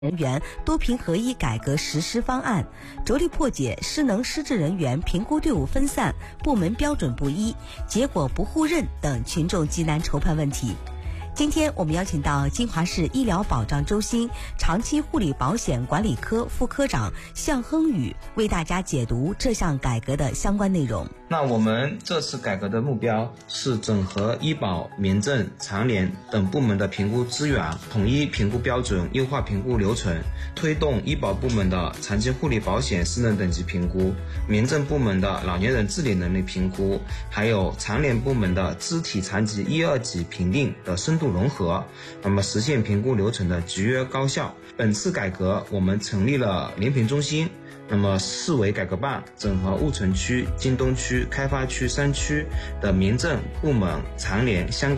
人员多评合一改革实施方案，着力破解失能失智人员评估队伍分散、部门标准不一、结果不互认等群众急难愁盼问题。今天我们邀请到金华市医疗保障中心长期护理保险管理科副科长向亨宇为大家解读这项改革的相关内容。 那我们这次改革的目标是整合医保、民政、残联等部门的评估资源，统一评估标准，优化评估流程，推动医保部门的长期护理保险失能等级评估，民政部门的老年人自理能力评估，还有残联部门的肢体残疾1、2级评定的深度融合，那么实现评估流程的集约高效。本次改革我们成立了联评中心，那么市委改革办整合婺城区、京东区、开发区3区的民政部门、残联相关